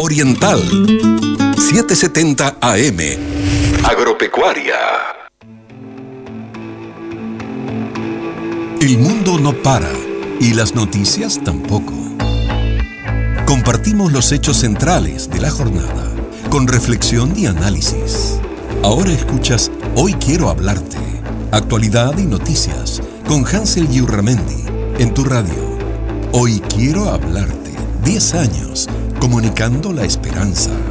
Oriental 770 AM. Agropecuaria. El mundo no para y las noticias tampoco. Compartimos los hechos centrales de la jornada con reflexión y análisis. Ahora escuchas Hoy Quiero Hablarte. Actualidad y noticias con Hansel Yurramendi en tu radio. Hoy Quiero Hablarte. 10 años comunicando la esperanza.